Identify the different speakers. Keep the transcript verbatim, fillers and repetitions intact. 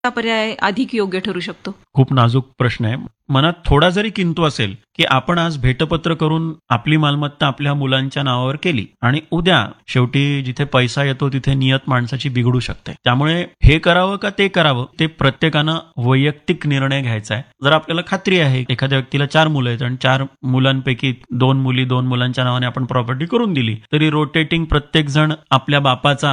Speaker 1: पर्याय अधिक योग्य ठरू शकतो?
Speaker 2: खूप नाजूक प्रश्न आहे. मनात थोडा जरी किंतु असेल की आपण आज भेटपत्र करून आपली मालमत्ता आपल्या मुलांच्या नावावर केली आणि उद्या शेवटी जिथे पैसा येतो तिथे नियत माणसाची बिघडू शकते. त्यामुळे हे करावं का ते करावं ते प्रत्येकानं वैयक्तिक निर्णय घ्यायचा आहे. जर आपल्याला खात्री आहे एखाद्या व्यक्तीला चार मुलं आहेत आणि चार मुलांपैकी दोन मुली दोन मुलांच्या नावाने आपण प्रॉपर्टी करून दिली तरी रोटेटिंग प्रत्येक जण आपल्या बापाचा